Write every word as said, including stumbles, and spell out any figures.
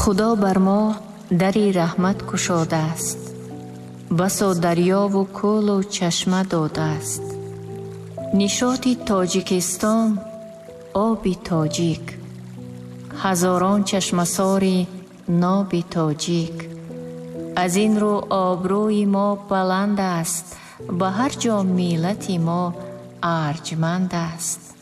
خدا بر ما دری رحمت کشاده است، بسا دریا و کول و چشمه داده است. نشاط تاجیکستان آب تاجیک، هزاران چشمه ساری ناب تاجیک. از این رو آبروی ما بلند است، به هر جا ملت ما ارجمند است.